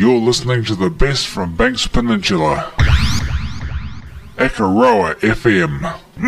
You're listening to the best from Banks Peninsula. Akaroa FM.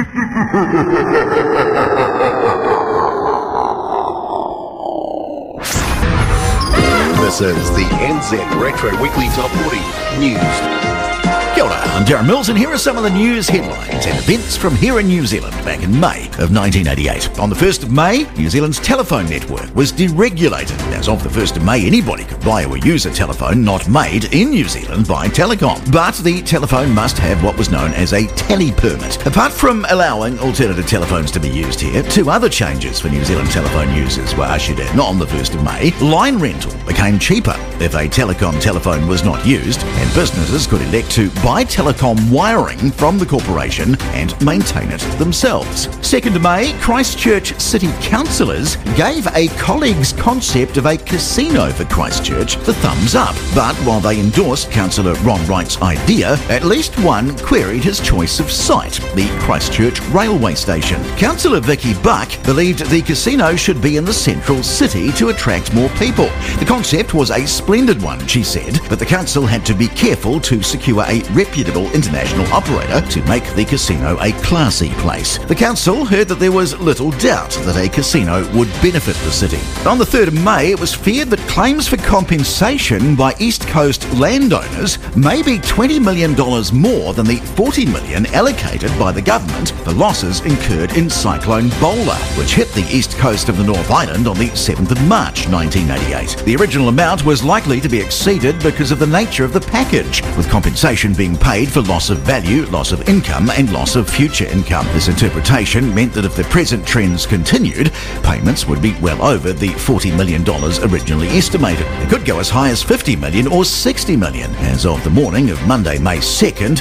This is the NZ Retro Weekly Top 40 News. Kia ora, I'm Darren Mills, and here are some of the news headlines and events from here in New Zealand back in May of 1988. On the 1st of May, New Zealand's telephone network was deregulated. As of the 1st of May, anybody could buy or use a telephone not made in New Zealand by Telecom. But the telephone must have what was known as a tele-permit. Apart from allowing alternative telephones to be used here, two other changes for New Zealand telephone users were ushered in on the 1st of May. Line rental became cheaper if a Telecom telephone was not used, and businesses could elect to buy telecom wiring from the corporation and maintain it themselves. 2nd of May, Christchurch City Councillors gave a colleague's concept of a casino for Christchurch the thumbs up. But while they endorsed Councillor Ron Wright's idea, at least one queried his choice of site, the Christchurch railway station. Councillor Vicky Buck believed the casino should be in the central city to attract more people. The concept was a splendid one, she said, but the council had to be careful to secure a reputable international operator to make the casino a classy place. The council heard that there was little doubt that a casino would benefit the city. On the 3rd of May, it was feared that claims for compensation by East Coast landowners may be $20 million more than the $40 million allocated by the government for losses incurred in Cyclone Bowler, which hit the east coast of the North Island on the 7th of March 1988. The original amount was likely to be exceeded because of the nature of the package, with compensation being paid for loss of value, loss of income, and loss of future income. This interpretation meant that if the present trends continued, payments would be well over the $40 million originally estimated. It could go as high as $50 million or $60 million. As of the morning of Monday, May 2nd,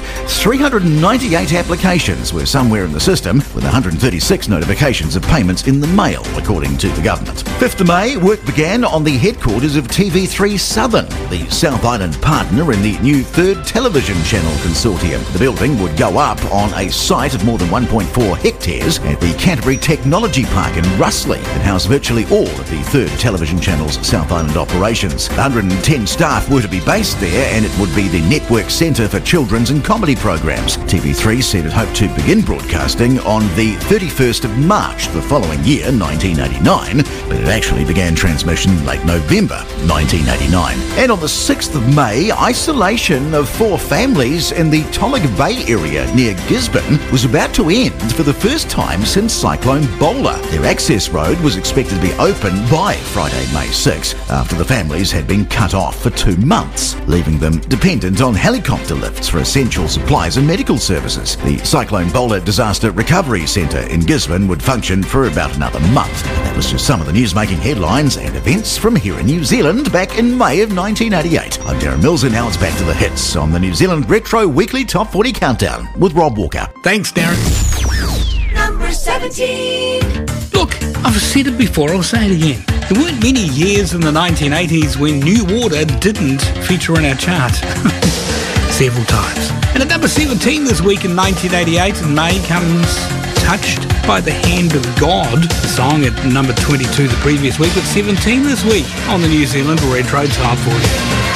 398 applications were somewhere in the system, with 136 notifications of payments in the mail, according to the government. 5th of May, work began on the headquarters of TV3 Southern, the South Island partner in the new third television channel consortium. The building would go up on a site of more than 1.4 hectares at the Canterbury Technology Park in Russley and house virtually all of the third television channel's South Island operations. 110 staff were to be based there, and it would be the network centre for children's and comedy programmes. TV3 said it hoped to begin broadcasting on the 31st of March the following year, 1989, but it actually began transmission late November 1989. And on the 6th of May, isolation of 4 families in the Tollig Bay area near Gisborne was about to end for the first time since Cyclone Bowler. Their access road was expected to be open by Friday, May 6, after the families had been cut off for 2 months, leaving them dependent on helicopter lifts for essential supplies and medical services. The Cyclone Bowler Disaster Recovery Centre in Gisborne would function for about another month. And that was just some of the news-making headlines and events from here in New Zealand back in May of 1988. I'm Darren Mills, and now it's back to the hits on the New Zealand Retro Weekly Top 40 Countdown with Rob Walker. Thanks, Darren. Number 17. Look, I've said it before, I'll say it again. There weren't many years in the 1980s when New Water didn't feature in our chart. Several times. And at number 17 this week in 1988 in May comes Touched by the Hand of God, the song at number 22 the previous week, but 17 this week on the New Zealand Retro Top 40.